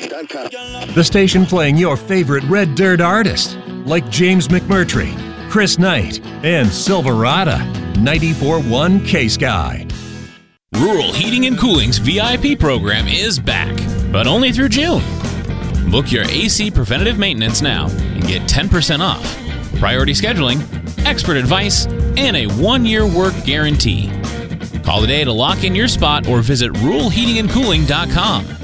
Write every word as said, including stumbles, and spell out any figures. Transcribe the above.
The station playing your favorite Red Dirt artists, like James McMurtry, Chris Knight, and Silverado. ninety-four point one K-Sky. Rural Heating and Cooling's V I P program is back, but only through June. Book your A C preventative maintenance now and get ten percent off, priority scheduling, expert advice, and a one-year work guarantee. Call today to lock in your spot or visit rural heating and cooling dot com.